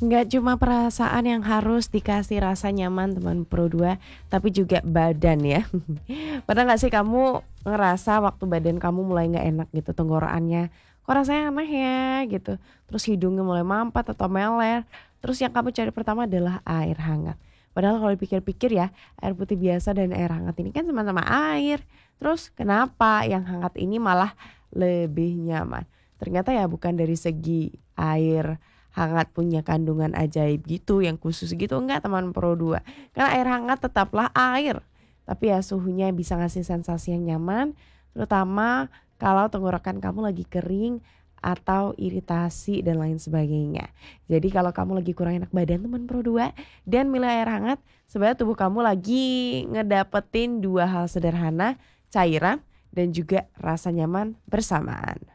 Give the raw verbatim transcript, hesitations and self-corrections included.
Nggak cuma perasaan yang harus dikasih rasa nyaman teman Pro dua, tapi juga badan ya. Pernah nggak sih kamu ngerasa waktu badan kamu mulai nggak enak gitu tenggorokannya, kok rasanya aneh ya gitu, terus hidungnya mulai mampet atau meler, terus yang kamu cari pertama adalah air hangat. Padahal kalau dipikir-pikir ya, air putih biasa dan air hangat ini kan sama-sama air. Terus kenapa yang hangat ini malah lebih nyaman? Ternyata ya bukan dari segi air hangat punya kandungan ajaib gitu yang khusus gitu, enggak teman Pro dua. Karena air hangat tetaplah air, tapi ya suhunya bisa ngasih sensasi yang nyaman, terutama kalau tenggorokan kamu lagi kering atau iritasi dan lain sebagainya. Jadi kalau kamu lagi kurang enak badan teman Pro dua dan milih air hangat, sebenarnya tubuh kamu lagi ngedapetin dua hal sederhana, cairan dan juga rasa nyaman bersamaan.